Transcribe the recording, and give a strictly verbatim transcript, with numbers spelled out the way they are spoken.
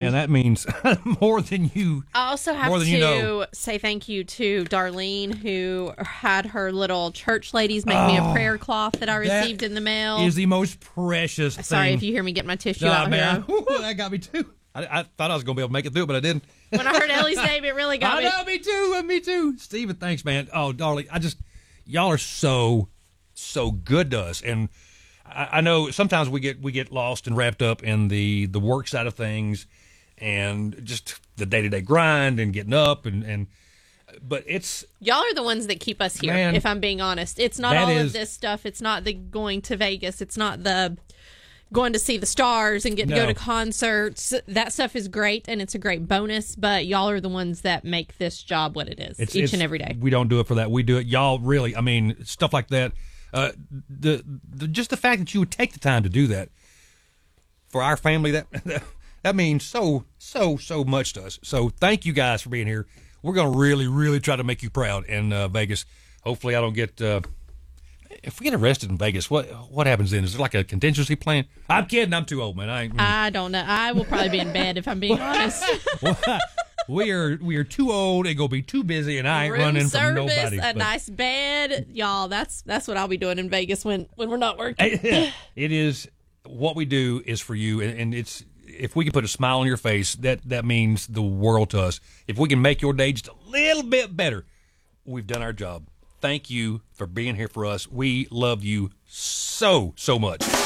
and that means more than you. I also have to you know. say thank you to Darlene, who had her little church ladies make oh, me a prayer cloth that I received in the mail. Is the most precious thing. Sorry if you hear me get my tissue nah, out man. here. Ooh, that got me too. I, I thought I was going to be able to make it through it, but I didn't. When I heard Ellie's name, it really got I me. know, me too, me too. Steven, thanks, man. Oh, darling, I just, y'all are so, so good to us. And I, I know sometimes we get we get lost and wrapped up in the, the work side of things and just the day-to-day grind and getting up. and, and But it's... Y'all are the ones that keep us here, man, if I'm being honest. It's not all is, of this stuff. It's not the going to Vegas. It's not the... going to see the stars and get to no. go to concerts. That stuff is great, and it's a great bonus, but y'all are the ones that make this job what it is it's, each it's, and every day. We don't do it for that. We do it. Y'all really, I mean, stuff like that. Uh, the, the Just the fact that you would take the time to do that for our family, that that means so, so, so much to us. So thank you guys for being here. We're going to really, really try to make you proud in uh, Vegas. Hopefully I don't get... Uh, If we get arrested in Vegas, what what happens then? Is there like a contingency plan? I'm kidding. I'm too old, man. I, mm. I don't know. I will probably be in bed if I'm being honest. well, we are we are too old and gonna be too busy, and I ain't Room running service, from nobody. A but. nice bed, y'all. That's that's what I'll be doing in Vegas when, when we're not working. It is what we do is for you, and, and it's if we can put a smile on your face, that that means the world to us. If we can make your day just a little bit better, we've done our job. Thank you for being here for us. We love you so, so much.